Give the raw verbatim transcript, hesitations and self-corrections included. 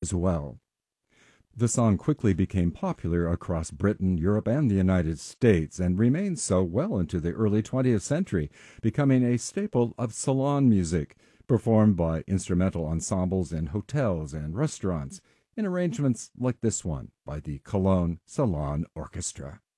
as well. The song quickly became popular across Britain, Europe, and the United States, and remained so well into the early twentieth century, becoming a staple of salon music, performed by instrumental ensembles in hotels and restaurants, in arrangements like this one by the Cologne Salon Orchestra.